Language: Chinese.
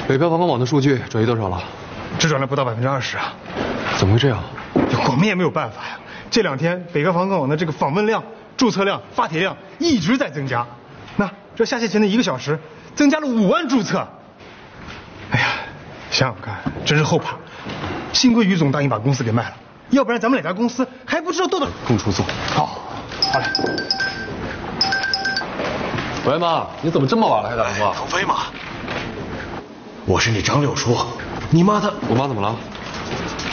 北漂房管网的数据转移多少了？ 只转了不到20%啊！ 怎么会这样？ 我们也没有办法呀。这2天北漂房管网的这个访问量、注册量、发帖量一直在增加。那这下线前的1个小时，增加了5万注册。哎呀，想想看，真是后怕。幸亏于总答应把公司给卖了，要不然咱们2家公司还不知道斗到。 共出送。好嘞。喂，妈，你怎么这么晚了还打电话？ 腾飞嘛，我是你张六叔，你妈她…… 我妈怎么了？